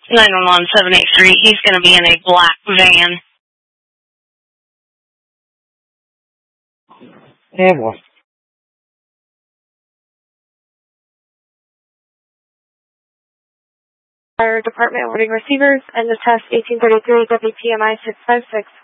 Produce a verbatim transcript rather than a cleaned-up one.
nine one one, seven eight three. He's going to be in a black van. Yeah, boy. Fire Department awarding receivers, end of test eighteen thirty-three, W T M I six five six.